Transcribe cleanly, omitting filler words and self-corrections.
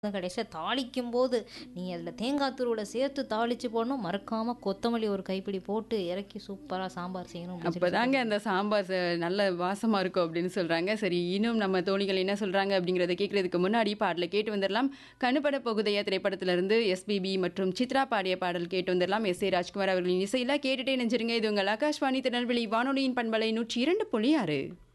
கடைசியா தாளிக்கும்போது, நீ அதில தேங்காய் துருவல சேர்த்து தாளிச்சு போடணும். மறக்காம கொத்தமல்லி ஒரு கைப்பிடி போட்டு இறக்கி சூப்பரா சாம்பார் செய்யணும் அப்படின்னு சொல்லி அப்பதாங்க சொல்லுவாங்க. அந்த சாம்பார் நல்ல வாசமா இருக்கும் அப்படின்னு சொல்றாங்க. சரி, இன்னும் நம்ம தோழிகள் என்ன சொல்றாங்க அப்படிங்கிறத கேட்கறதுக்கு முன்னாடி பாடல கேட்டு வந்துரலாம். கண்ணுபட போகுதையா திரைப்படத்திலிருந்து எஸ்பிபி மற்றும் சித்ரா பாடிய பாடல் கேட்டு வந்துரலாம். எஸ்.ஏ. ராஜ்குமார் அவர்களின் இசையில கேட்டுட்டே நெஞ்சிருங்க. இது உங்கள் ஆகாஷ்வாணி திருநெல்வேலி வானொலியின் பண்பலை 102.6.